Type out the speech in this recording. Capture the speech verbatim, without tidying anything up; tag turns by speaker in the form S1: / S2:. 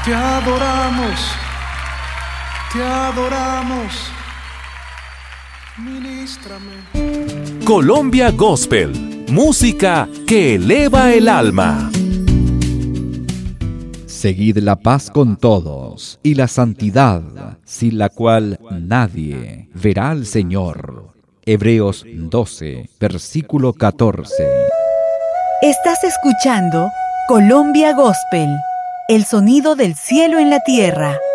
S1: Te adoramos, te adoramos, ministrame.
S2: Colombia Gospel, música que eleva el alma.
S3: Seguid la paz con todos y la santidad, sin la cual nadie verá al Señor. Hebreos doce, versículo catorce.
S4: Estás escuchando Colombia Gospel, el sonido del cielo en la tierra.